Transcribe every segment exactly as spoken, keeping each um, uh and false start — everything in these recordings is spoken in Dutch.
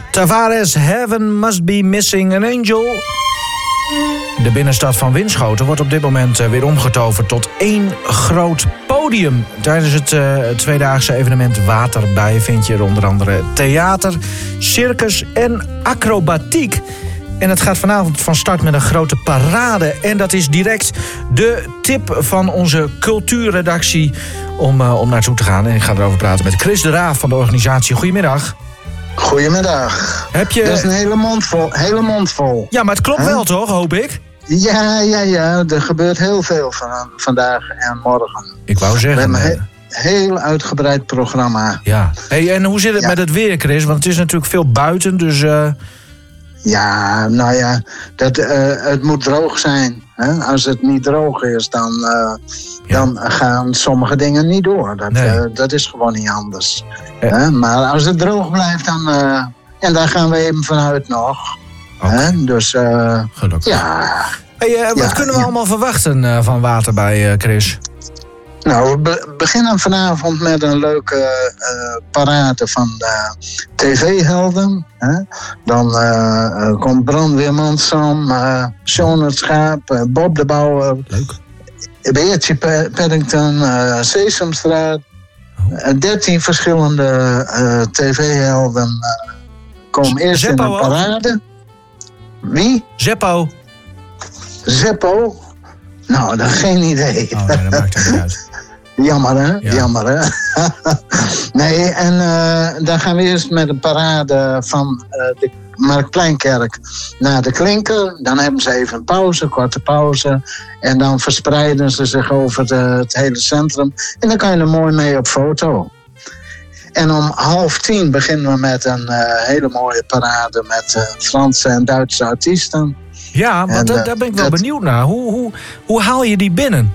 Tavares, Heaven Must Be Missing an Angel. De binnenstad van Winschoten wordt op dit moment weer omgetoverd tot één groot podium. Tijdens het uh, tweedaagse evenement Waterbij vind je er onder andere theater, circus en acrobatiek. En het gaat vanavond van start met een grote parade. En dat is direct de tip van onze cultuurredactie om, uh, om naartoe te gaan. En ik ga erover praten met Chris de Raaf van de organisatie. Goedemiddag. Goedemiddag. Heb je... Dat is een hele mond vol. Hele mond vol. Ja, maar het klopt huh? wel toch, hoop ik? Ja, ja, ja. Er gebeurt heel veel van vandaag en morgen. Ik wou zeggen... We hebben een he- heel uitgebreid programma. Ja. Hey, en hoe zit het ja. met het weer, Chris? Want het is natuurlijk veel buiten, dus... Uh... Ja, nou ja, dat, uh, het moet droog zijn. Hè? Als het niet droog is, dan, uh, ja. dan gaan sommige dingen niet door. Dat, nee. uh, dat is gewoon niet anders. Ja. Hè? Maar als het droog blijft, dan... Uh, en daar gaan we even vanuit nog. Okay. Hè? Dus, uh, gelukkig. Ja. Hey, uh, wat ja, kunnen we ja. allemaal verwachten uh, van Waterbij, uh, Chris? Nou, we be- beginnen vanavond met een leuke uh, parade van uh, tv-helden. Hè? Dan uh, uh, komt brandweerman Sam, uh, Sean het Schaap, uh, Bob de Bouwer, Leuk. Beertje Paddington, uh, Sesamstraat. dertien uh, verschillende uh, tv-helden uh, komen eerst Zeppo in een parade. Wie? Zeppo. Zeppo? Nou, dat geen idee. Oh nee, dat maakt het niet uit. Jammer, hè? Ja. Jammer, hè? Nee, en uh, dan gaan we eerst met een parade van uh, de Marktpleinkerk naar de Klinker. Dan hebben ze even een pauze, een korte pauze. En dan verspreiden ze zich over de, het hele centrum. En dan kan je er mooi mee op foto. En om half tien beginnen we met een uh, hele mooie parade met uh, Franse en Duitse artiesten. Ja, maar en, da- uh, daar ben ik wel dat... benieuwd naar. Hoe, hoe, hoe haal je die binnen?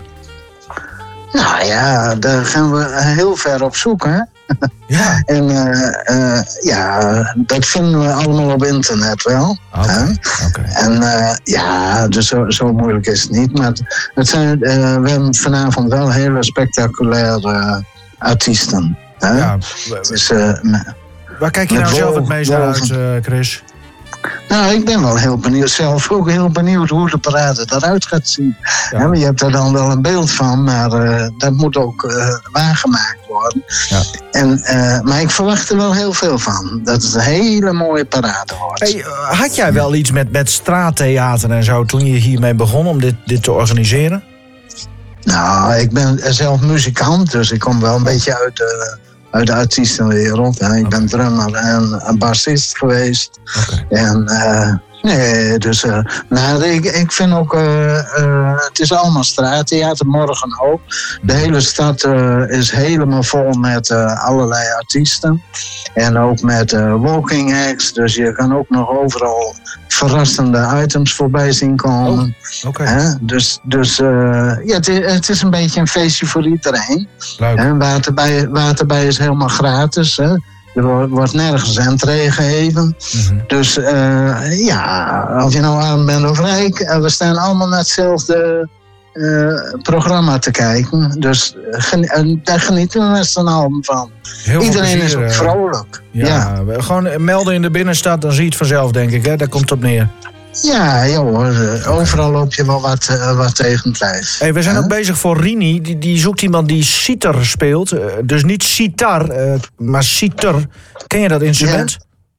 Nou ja, daar gaan we heel ver op zoek, hè? Ja. En uh, uh, ja, dat vinden we allemaal op internet wel. Oké, okay, okay. En uh, ja, dus zo, zo moeilijk is het niet. Maar het zijn, uh, we hebben vanavond wel hele spectaculaire uh, artiesten. Hè? Ja, dus, uh, waar kijk je nou Wolf, zelf het meest naar uit, uh, Chris? Nou, ik ben wel heel benieuwd, zelf ook heel benieuwd hoe de parade eruit gaat zien. Ja. Ja, je hebt er dan wel een beeld van, maar uh, dat moet ook uh, waargemaakt worden. Ja. En, uh, maar ik verwacht er wel heel veel van, dat het een hele mooie parade wordt. Hey, uh, had jij wel iets met, met straattheater en zo toen je hiermee begon om dit, dit te organiseren? Nou, ik ben zelf muzikant, dus ik kom wel een beetje uit de... uit de artiestenwereld. Hè. Ik ben drummer en een bassist geweest. Okay. En uh, nee, dus uh, nou, ik, ik vind ook, uh, uh, het is allemaal straattheater, morgen ook. De hele stad uh, is helemaal vol met uh, allerlei artiesten. En ook met uh, walking acts, dus je kan ook nog overal verrassende items voorbij zien komen. Oh, okay. Hè? Dus, dus uh, ja, het, is, het is een beetje een feestje voor iedereen. Hè? Waterbij, waterbij is helemaal gratis. Hè? Er wordt nergens entree gegeven. Mm-hmm. Dus uh, ja, of je nou arm bent of rijk, we staan allemaal naar hetzelfde uh, programma te kijken. Dus uh, daar genieten we met z'n allen van. Heel iedereen plezier, is ook vrolijk. Ja, ja. Gewoon melden in de binnenstad, dan zie je het vanzelf, denk ik. Hè? Daar komt het op neer. Ja, joh, okay. Overal loop je wel wat, uh, wat tegen het lijf. Hey, we zijn huh? ook bezig voor Rini. Die, die zoekt iemand die sitar speelt. Uh, dus niet sitar, uh, maar sitar. Ken je dat instrument?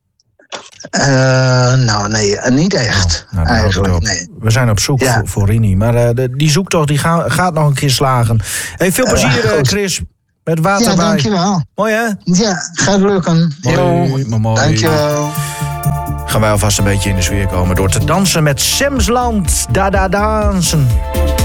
Ja. Uh, nou, nee, niet echt. Oh, nou, eigenlijk, nee. We zijn op zoek ja. voor, voor Rini. Maar uh, de, die zoektocht die ga, gaat nog een keer slagen. Hey, veel plezier, uh, Chris. Met Waterbij. Ja, dankjewel. Mooi, hè? Ja, gaat lukken. Mooi, maar mooi. Dankjewel. Gaan wij alvast een beetje in de sfeer komen door te dansen met Semsland. Da da dansen.